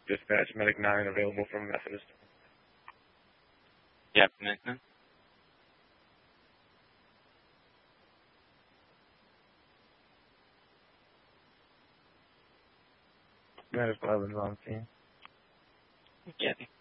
Dispatch, Medic 9 available from Methodist. Yeah, Medic 9. Medic 11's on scene. Getty.